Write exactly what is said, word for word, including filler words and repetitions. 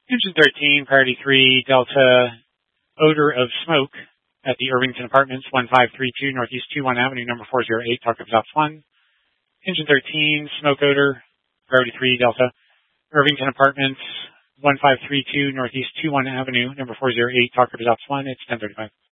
Engine thirteen, priority three, Delta, odor of smoke at the Irvington Apartments, one five three two Northeast twenty-one Avenue, number four oh eight, Talk of Ops one. Engine thirteen, smoke odor, priority three, Delta, Irvington Apartments, one five three two Northeast twenty-one Avenue, number four oh eight, Talk of Ops one. It's ten thirty-five.